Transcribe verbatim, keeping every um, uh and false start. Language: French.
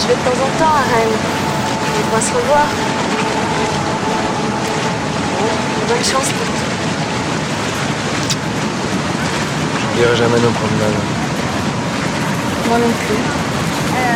Je vais de temps en temps à Rennes. On pourra se revoir. Bon, bonne chance pour tout. Je dirai jamais nos promenades. Moi non plus.